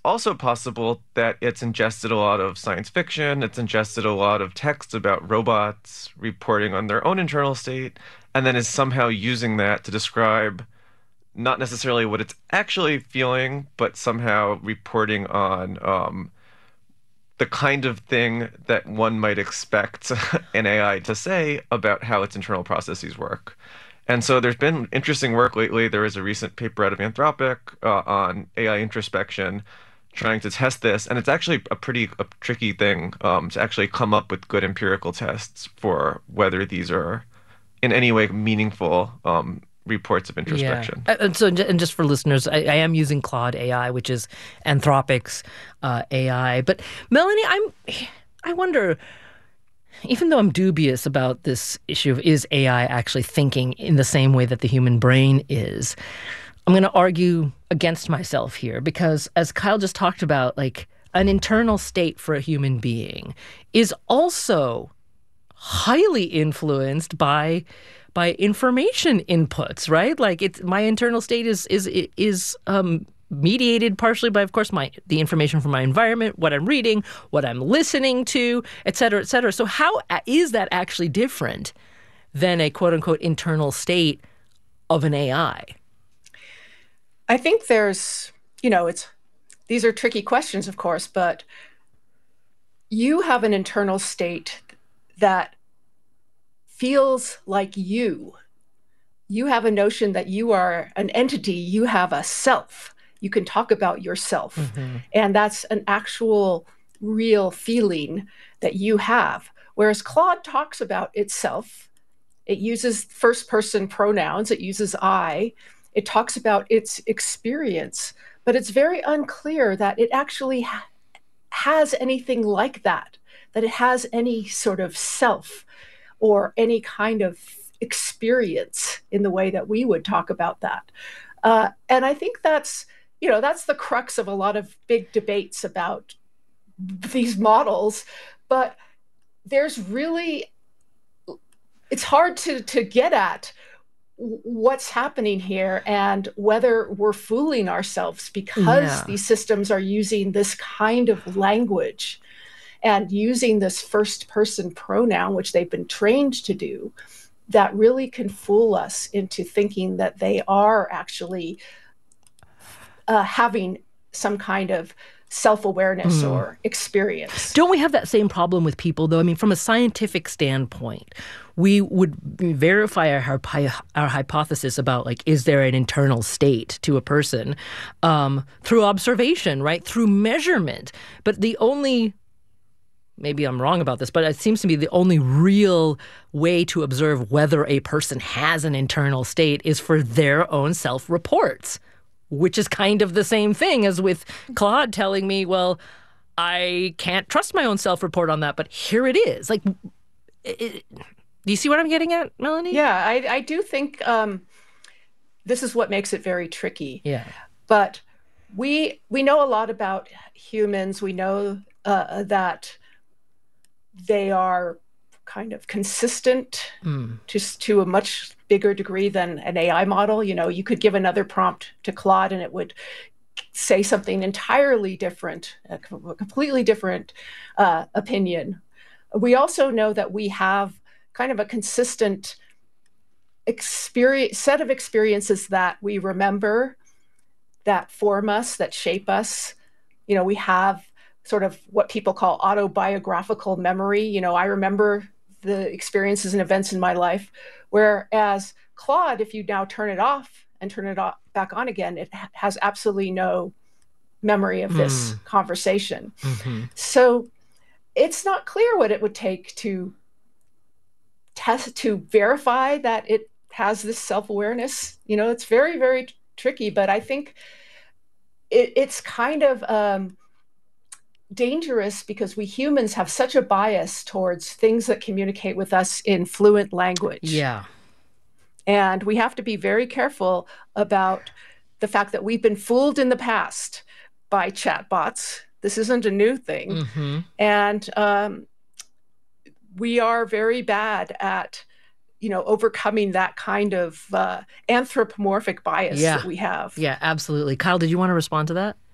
also possible that it's ingested a lot of science fiction, it's ingested a lot of text about robots reporting on their own internal state, and then is somehow using that to describe not necessarily what it's actually feeling, but somehow reporting on the kind of thing that one might expect an AI to say about how its internal processes work. And so there's been interesting work lately. There was a recent paper out of Anthropic on AI introspection trying to test this. And it's actually a tricky thing to actually come up with good empirical tests for whether these are in any way meaningful reports of Yeah. introspection. And just for listeners, I am using Claude AI, which is Anthropic's AI. But Melanie, I wonder, even though I'm dubious about this issue of is AI actually thinking in the same way that the human brain is, I'm going to argue against myself here because, as Kyle just talked about, like an internal state for a human being is also highly influenced by information inputs, right? Like it's my internal state is mediated partially by, of course, the information from my environment, what I'm reading, what I'm listening to, et cetera, et cetera. So how is that actually different than a quote unquote internal state of an AI? I think these are tricky questions, of course, but you have an internal state that feels like you. You have a notion that you are an entity, you have a self. You can talk about yourself. Mm-hmm. And that's an actual, real feeling that you have. Whereas Claude talks about itself, it uses first person pronouns, it uses I, it talks about its experience, but it's very unclear that it actually has anything like that it has any sort of self or any kind of experience in the way that we would talk about that. And I think that's the crux of a lot of big debates about these models. But there's really, it's hard to get at what's happening here and whether we're fooling ourselves because these systems are using this kind of language and using this first person pronoun, which they've been trained to do, that really can fool us into thinking that they are actually having some kind of self-awareness or experience. Don't we have that same problem with people, though? I mean, from a scientific standpoint, we would verify our hypothesis about, like, is there an internal state to a person through observation, right? Through measurement. But maybe I'm wrong about this, but it seems to me the only real way to observe whether a person has an internal state is for their own self-reports, which is kind of the same thing as with Claude telling me, well, I can't trust my own self-report on that, but here it is. Like, do you see what I'm getting at, Melanie? Yeah, I do think this is what makes it very tricky. Yeah. But we know a lot about humans. We know that they are kind of consistent to a much bigger degree than an AI model. You know, you could give another prompt to Claude and it would say something entirely different, a completely different opinion. We also know that we have kind of a consistent set of experiences that we remember, that form us, that shape us. You know, we have sort of what people call autobiographical memory. You know, I remember the experiences and events in my life, whereas Claude, if you now turn it off and turn it back on again, it has absolutely no memory of this conversation. Mm-hmm. So it's not clear what it would take to verify that it has this self-awareness. You know, it's very, very tricky, but I think it's kind of dangerous because we humans have such a bias towards things that communicate with us in fluent language. Yeah. And we have to be very careful about the fact that we've been fooled in the past by chatbots. This isn't a new thing. Mm-hmm. And we are very bad at, you know, overcoming that kind of anthropomorphic bias that we have. Yeah, absolutely. Kyle, did you want to respond to that?